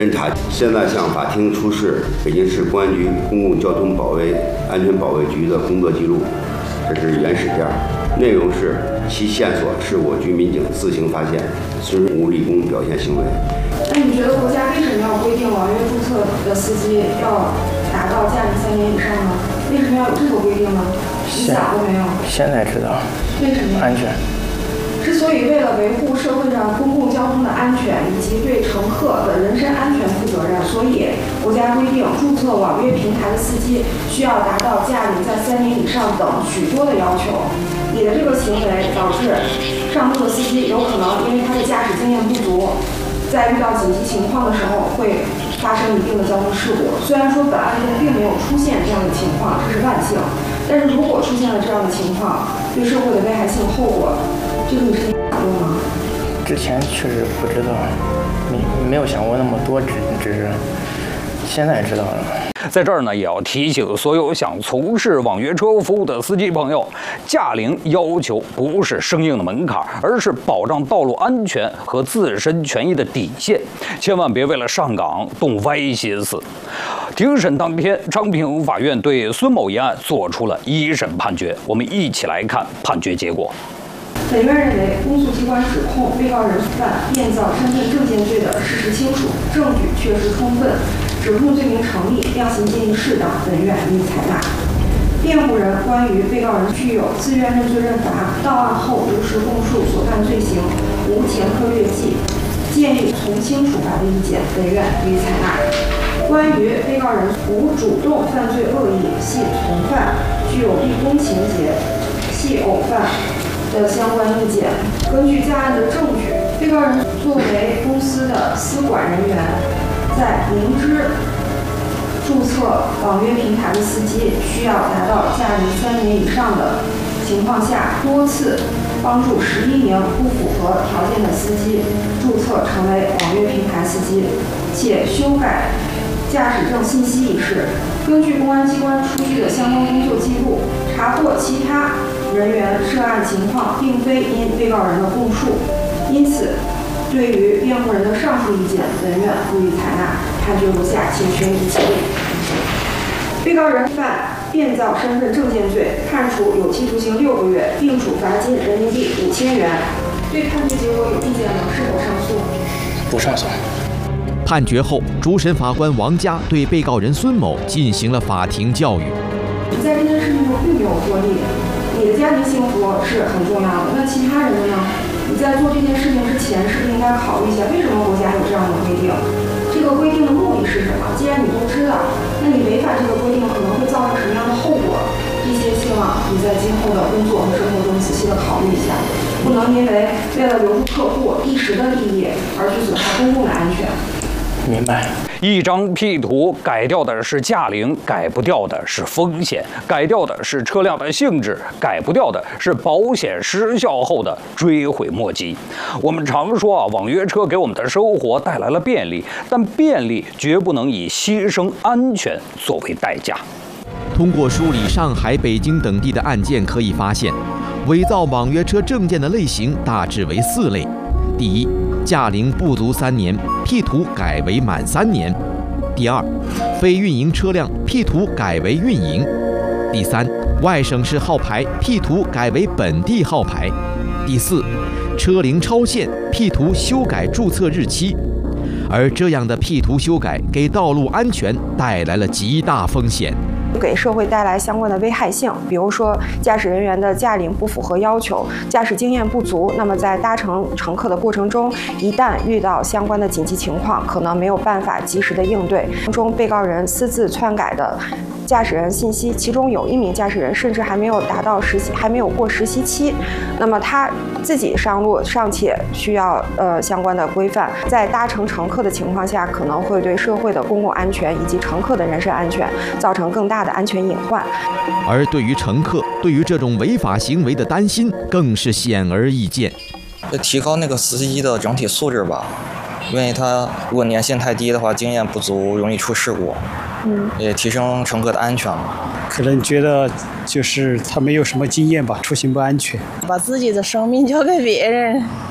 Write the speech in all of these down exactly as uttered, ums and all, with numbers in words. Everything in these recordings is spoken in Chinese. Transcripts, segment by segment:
侦查现在向法庭出示北京市公安局公共交通保卫安全保卫局的工作记录，这是原始件，内容是其线索是我局民警自行发现，纯无立功表现行为。 那你觉得国家为什么要规定网约注册的司机要达到驾龄三年以上呢？为什么要有这个规定呢？你想过没有？ 现在知道。 为什么？ 安全。 之所以为了维护社会上公共交通的安全以及对乘客的人身安全负责任，所以国家规定注册网约平台的司机需要达到驾龄在三年以上等许多的要求。你的这个行为导致上路的司机有可能因为他的驾驶经验不足，在遇到紧急情况的时候会发生一定的交通事故。虽然说本案中并没有出现这样的情况，这是万幸，但是如果出现了这样的情况，对社会的危害性后果，这个你是想过吗？ 之前确实不知道，没没有想过那么多，只只是现在知道了。 在这儿呢，也要提醒所有想从事网约车服务的司机朋友，驾龄要求不是生硬的门槛，而是保障道路安全和自身权益的底线，千万别为了上岗动歪心思。庭审当天，昌平法院对孙某一案作出了一审判决，我们一起来看判决结果。 本院认为，公诉机关指控被告人犯变造身份证件罪的事实清楚，证据确实充分，指控罪名成立，量刑建议适当，本院予以采纳。辩护人关于被告人具有自愿认罪认罚、到案后如实供述所犯罪行，无前科劣迹，建议从轻处罚的意见，本院予以采纳。关于被告人无主动犯罪恶意，系从犯，具有立功情节，系偶犯的相关意见，根据在案的证据，被告人作为公司的司管人员，在明知注册网约平台的司机需要达到驾龄三年以上的情况下，多次帮助十一名不符合条件的司机注册成为网约平台司机，且修改驾驶证信息一事，根据公安机关出具的相关工作记录，查获其他人员涉案情况并非因被告人的供述，因此，对于辩护人的上述意见，本院予以采纳。判决如下，请宣读起立。被告人犯变造身份证件罪，判处有期徒刑六个月，并处罚金人民币五千元。对判决结果有意见吗？是否上诉？ 不上诉。 判决后，主审法官王佳对被告人孙某进行了法庭教育。 你在这件事情中并没有获利。你的家庭幸福是很重要的，那其他人的呢？你在做这件事情之前，是不是应该考虑一下，为什么国家有这样的规定？这个规定的目的是什么？既然你都知道，那你违反这个规定可能会造成什么样的后果？这些希望你在今后的工作和生活中仔细的考虑一下，不能因为为了留住客户一时的利益而去损害公共的安全。 明白。 一张 P 图改掉的是驾龄，改不掉的是风险，改掉的是车辆的性质，改不掉的是保险失效后的追悔莫及。我们常说啊，网约车给我们的生活带来了便利，但便利绝不能以牺牲安全作为代价。 通过梳理上海、北京等地的案件，可以发现，伪造网约车证件的类型大致为四类：第一，驾龄不足三年 ，P 图改为满三年；第二，非运营车辆 P 图改为运营；第三，外省市号牌 P 图改为本地号牌；第四，车龄超限 P 图修改注册日期。而这样的 P 图修改给道路安全带来了极大风险， 给社会带来相关的危害性，比如说驾驶人员的驾龄不符合要求，驾驶经验不足，那么在搭乘乘客的过程中，一旦遇到相关的紧急情况，可能没有办法及时的应对。中被告人私自篡改的驾驶人信息，其中有一名驾驶人甚至还没有达到实习，还没有过实习期，那么他自己上路尚且需要呃相关的规范，在搭乘乘客的情况下，可能会对社会的公共安全以及乘客的人身安全造成更大的安全隐患。 而对于乘客对于这种违法行为的担心更是显而易见。 提高那个司机的整体素质吧，因为他如果年限太低的话，经验不足，容易出事故。嗯，也提升乘客的安全嘛。 可能觉得就是他没有什么经验吧，出行不安全， 把自己的生命交给别人，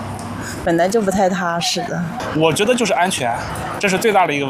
本来就不太踏实的。 我觉得就是安全，这是最大的一个